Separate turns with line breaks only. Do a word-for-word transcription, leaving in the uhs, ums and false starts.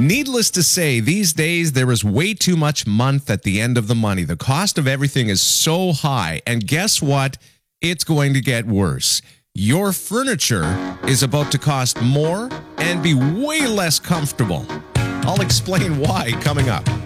Needless to say, these days there is way too much month at the end of the money. The cost of everything is so high. And guess what? It's going to get worse. Your furniture is about to cost more and be way less comfortable. I'll explain why coming up.